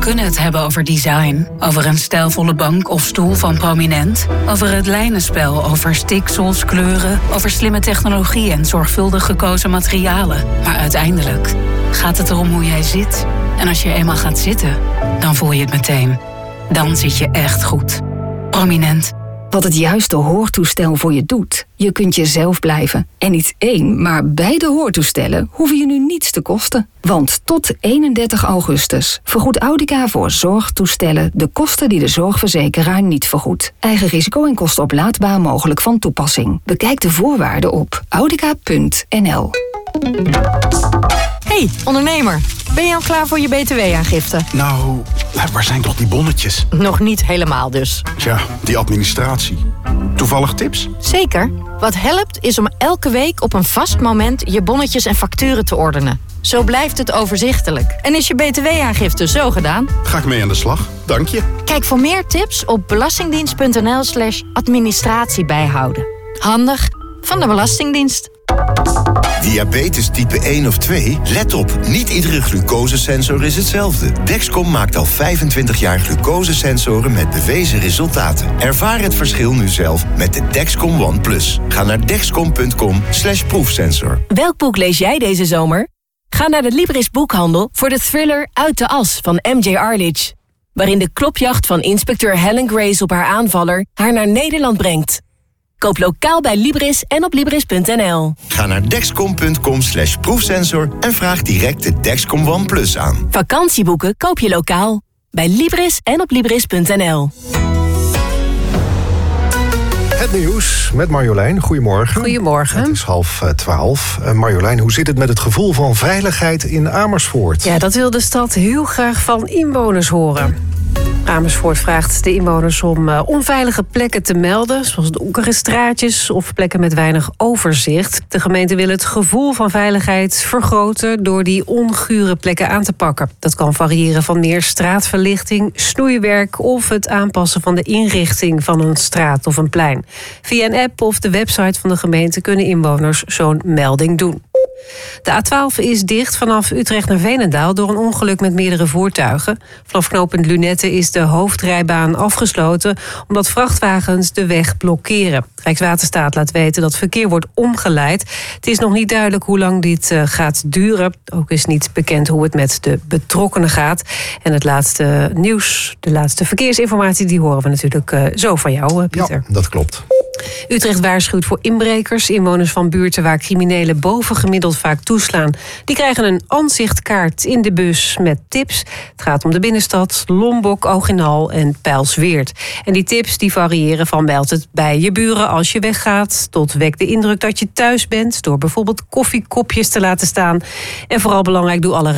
kunnen het hebben over design, over een stijlvolle bank of stoel van Prominent, over het lijnenspel, over stiksels, kleuren, over slimme technologie en zorgvuldig gekozen materialen. Maar uiteindelijk gaat het erom hoe jij zit. En als je eenmaal gaat zitten, dan voel je het meteen. Dan zit je echt goed. Prominent. Wat het juiste hoortoestel voor je doet. Je kunt jezelf blijven. En niet één, maar beide hoortoestellen hoeven je nu niets te kosten. Want tot 31 augustus vergoedt Audica voor zorgtoestellen de kosten die de zorgverzekeraar niet vergoedt. Eigen risico en kosten oplaadbaar mogelijk van toepassing. Bekijk de voorwaarden op audica.nl. Hey, ondernemer. Ben je al klaar voor je btw-aangifte? Nou, waar zijn toch die bonnetjes? Nog niet helemaal dus. Tja, die administratie. Toevallig tips? Zeker. Wat helpt is om elke week op een vast moment je bonnetjes en facturen te ordenen. Zo blijft het overzichtelijk. En is je btw-aangifte zo gedaan? Ga ik mee aan de slag. Dank je. Kijk voor meer tips op belastingdienst.nl/administratie bijhouden. Handig van de Belastingdienst. Diabetes type 1 of 2? Let op, niet iedere glucosesensor is hetzelfde. Dexcom maakt al 25 jaar glucosesensoren met bewezen resultaten. Ervaar het verschil nu zelf met de Dexcom ONE+. Ga naar dexcom.com/proefsensor. Welk boek lees jij deze zomer? Ga naar de Libris boekhandel voor de thriller Uit de As van M.J. Arlidge. Waarin de klopjacht van inspecteur Helen Grace op haar aanvaller haar naar Nederland brengt. Koop lokaal bij Libris en op Libris.nl. Ga naar dexcom.com/proefsensor en vraag direct de Dexcom ONE+ aan. Vakantieboeken koop je lokaal. Bij Libris en op Libris.nl. Het nieuws met Marjolein. Goedemorgen. Goedemorgen. Het is 11:30. Marjolein, hoe zit het met het gevoel van veiligheid in Amersfoort? Ja, dat wil de stad heel graag van inwoners horen. Amersfoort vraagt de inwoners om onveilige plekken te melden, zoals donkere straatjes of plekken met weinig overzicht. De gemeente wil het gevoel van veiligheid vergroten door die ongure plekken aan te pakken. Dat kan variëren van meer straatverlichting, snoeiwerk of het aanpassen van de inrichting van een straat of een plein. Via een app of de website van de gemeente kunnen inwoners zo'n melding doen. De A12 is dicht vanaf Utrecht naar Veenendaal door een ongeluk met meerdere voertuigen. Vanaf knooppunt Lunette is de hoofdrijbaan afgesloten omdat vrachtwagens de weg blokkeren. Rijkswaterstaat laat weten dat verkeer wordt omgeleid. Het is nog niet duidelijk hoe lang dit gaat duren. Ook is niet bekend hoe het met de betrokkenen gaat. En het laatste nieuws, de laatste verkeersinformatie, die horen we natuurlijk zo van jou, Pieter. Ja, dat klopt. Utrecht waarschuwt voor inbrekers. Inwoners van buurten waar criminelen bovengemiddeld vaak toeslaan, die krijgen een aanzichtkaart in de bus met tips. Het gaat om de binnenstad, Lombok, Oog-in-Hal en Pijlsweert. En die tips die variëren van meld het bij je buren als je weggaat, tot wek de indruk dat je thuis bent door bijvoorbeeld koffiekopjes te laten staan. En vooral belangrijk, doe alle